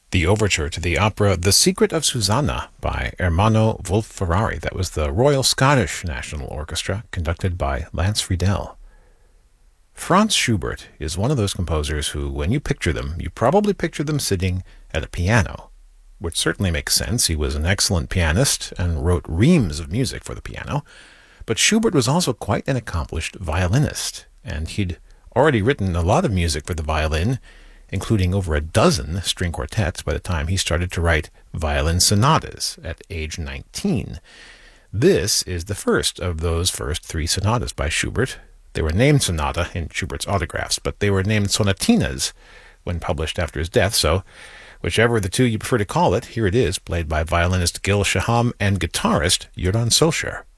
The overture to the opera The Secret of Susanna by Ermanno Wolf-Ferrari. That was the Royal Scottish National Orchestra, conducted by Lance Friedel. Franz Schubert is one of those composers who, when you picture them, you probably picture them sitting at a piano, which certainly makes sense. He was an excellent pianist and wrote reams of music for the piano, but Schubert was also quite an accomplished violinist, and he'd already written a lot of music for the violin, including over a dozen string quartets by the time he started to write violin sonatas at age 19. This is the first of those first three sonatas by Schubert. They were named sonata in Schubert's autographs, but they were named sonatinas when published after his death, so whichever of the two you prefer to call it, here it is, played by violinist Gil Shaham and guitarist Göran Solskjaer.